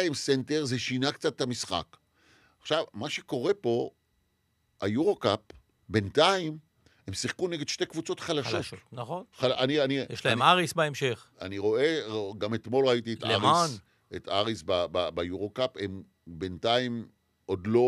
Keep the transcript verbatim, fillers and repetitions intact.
להם סנטר, זה שינה קצת את המשחק. עכשיו, מה שקורה פה, היורו-קאפ, בינתיים, הם שיחקו נגד שתי קבוצות חלשות. חלשות, נכון. חל... אני, אני, יש להם אני, אריס בהמשך. אני רואה, גם אתמול ראיתי את למען. אריס, את אריס ב- ב- ביורו-קאפ, הם בינתיים עוד לא